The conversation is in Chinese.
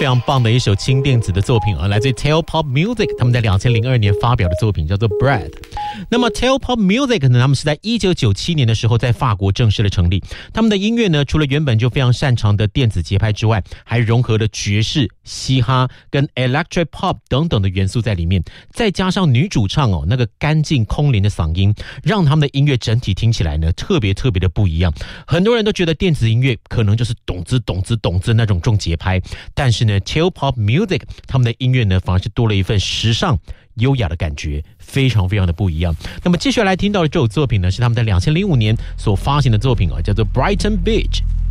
非常棒的一首轻电子的作品啊，来自于 Tail Pop Music， 他们在2002年发表的作品叫做 Breath。 那么 Tail Pop Music 呢，他们是在1997年的时候在法国正式的成立。他们的音乐呢，除了原本就非常擅长的电子节拍之外，还融合了爵士、嘻哈跟 Electric Pop 等等的元素在里面，再加上女主唱那个干净空灵的嗓音，让他们的音乐整体听起来呢特别的不一样。很多人都觉得电子音乐可能就是咚子那种重节拍，但是呢 Tail Pop Music 他们的音乐呢反而是多了一份时尚优雅的感觉，非常的不一样。那么接下来听到的这首作品呢，是他们在2005年所发行的作品叫做 Brighton Beach。